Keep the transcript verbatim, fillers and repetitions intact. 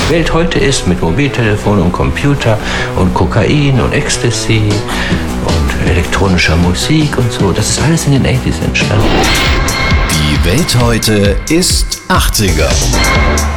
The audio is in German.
die Welt heute ist mit Mobiltelefon und Computer und Kokain und Ecstasy und elektronischer Musik und so. Das ist alles in den achtziger entstanden. Die Welt heute ist achtziger.